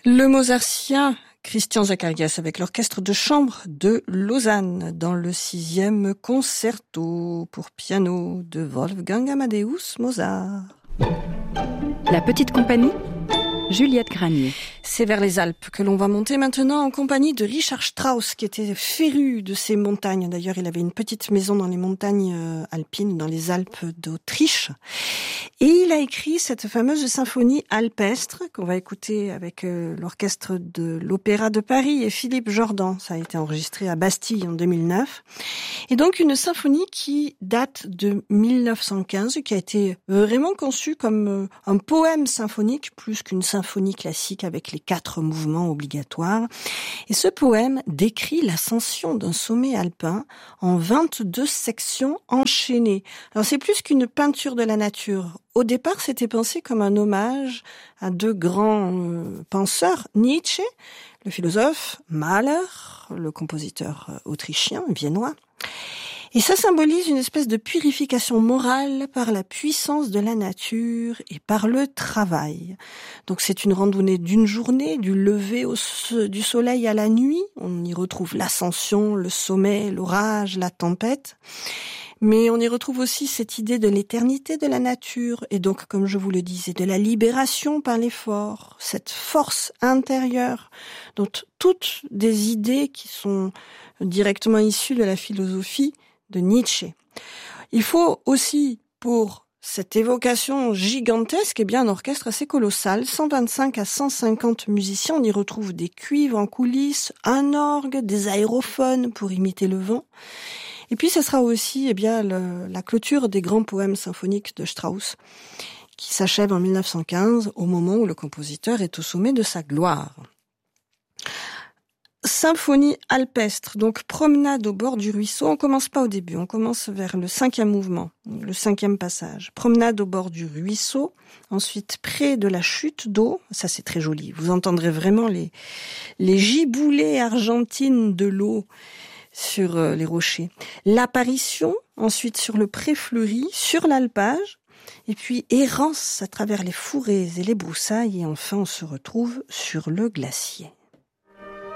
Le mozartien Christian Zacharias avec l'orchestre de chambre de Lausanne dans le 6e concerto pour piano de Wolfgang Amadeus Mozart. La petite compagnie, Juliette Granier. C'est vers les Alpes que l'on va monter maintenant en compagnie de Richard Strauss, qui était féru de ces montagnes. D'ailleurs, il avait une petite maison dans les montagnes alpines, dans les Alpes d'Autriche. Et il a écrit cette fameuse symphonie alpestre qu'on va écouter avec l'orchestre de l'Opéra de Paris et Philippe Jordan. Ça a été enregistré à Bastille en 2009. Et donc une symphonie qui date de 1915, qui a été vraiment conçue comme un poème symphonique plus qu'une symphonie classique avec les 4 mouvements obligatoires. Et ce poème décrit l'ascension d'un sommet alpin en 22 sections enchaînées. Alors c'est plus qu'une peinture de la nature. Au départ, c'était pensé comme un hommage à 2 grands penseurs, Nietzsche, le philosophe, Mahler, le compositeur autrichien, viennois. Et ça symbolise une espèce de purification morale par la puissance de la nature et par le travail. Donc c'est une randonnée d'une journée, du lever du soleil à la nuit. On y retrouve l'ascension, le sommet, l'orage, la tempête. Mais on y retrouve aussi cette idée de l'éternité de la nature et donc, comme je vous le disais, de la libération par l'effort, cette force intérieure, donc toutes des idées qui sont directement issues de la philosophie de Nietzsche. Il faut aussi, pour cette évocation gigantesque, eh bien un orchestre assez colossal, 125 à 150 musiciens. On y retrouve des cuivres en coulisses, un orgue, des aérophones pour imiter le vent. Et puis, ce sera aussi, la clôture des grands poèmes symphoniques de Strauss, qui s'achève en 1915, au moment où le compositeur est au sommet de sa gloire. Symphonie alpestre, donc promenade au bord du ruisseau. On commence pas au début, on commence vers le 5e mouvement, le 5e passage. Promenade au bord du ruisseau, ensuite près de la chute d'eau, ça c'est très joli. Vous entendrez vraiment les giboulées argentines de l'eau sur les rochers. L'apparition, ensuite sur le pré fleuri, sur l'alpage, et puis errance à travers les fourrés et les broussailles, et enfin on se retrouve sur le glacier.